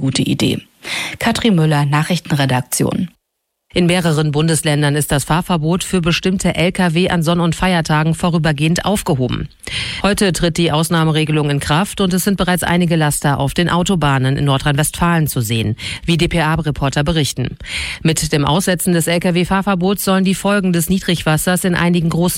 gute Idee. Katrin Müller, Nachrichtenredaktion. In mehreren Bundesländern ist das Fahrverbot für bestimmte Lkw an Sonn- und Feiertagen vorübergehend aufgehoben. Heute tritt die Ausnahmeregelung in Kraft und es sind bereits einige Laster auf den Autobahnen in Nordrhein-Westfalen zu sehen, wie dpa-Reporter berichten. Mit dem Aussetzen des Lkw-Fahrverbots sollen die Folgen des Niedrigwassers in einigen großen